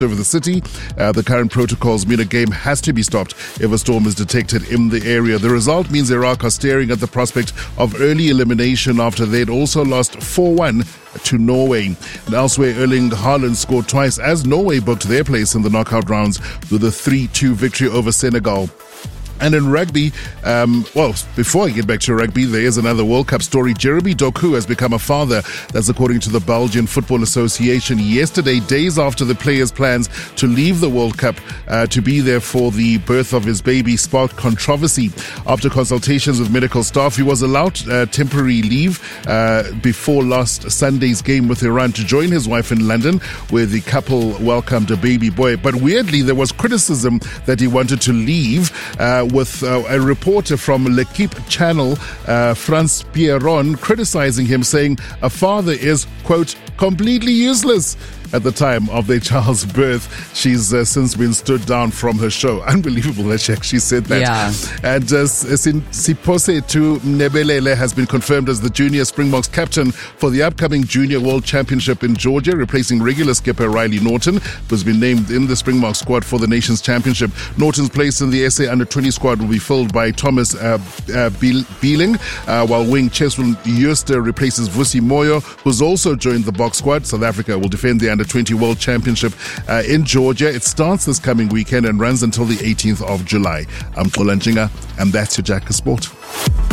over the city. The current protocols mean a game has to be stopped if a storm is detected in the area. The result means Iraq are staring at the prospect of early elimination after they'd also lost 4-1 to Norway. And elsewhere, Erling Haaland scored twice as Norway booked their place in the knockout rounds with a 3-2 victory over Senegal. And in rugby, before I get back to rugby, there is another World Cup story. Jeremy Doku has become a father. That's according to the Belgian Football Association. Yesterday, days after the player's plans to leave the World Cup to be there for the birth of his baby sparked controversy. After consultations with medical staff, he was allowed temporary leave before last Sunday's game with Iran to join his wife in London, where the couple welcomed a baby boy. But weirdly, there was criticism that he wanted to leave, with a reporter from L'Equipe channel, France Pierron, criticizing him, saying a father is, quote, completely useless. At the time of their child's birth, she's since been stood down from her show. Unbelievable that she actually said that. Yeah. And Siposetu Nebelele has been confirmed as the junior Springboks captain for the upcoming Junior World Championship in Georgia, replacing regular skipper Riley Norton, who's been named in the Springbok squad for the Nations Championship. Norton's place in the SA Under-20 squad will be filled by Thomas Beeling, while wing Cheswin Jooste replaces Vusi Moyo, who's also joined the Boks squad. South Africa will defend the Under-20 World Championship in Georgia. It starts this coming weekend and runs until the 18th of July. I'm Xola Ntshinga, and that's your Jack of Sport.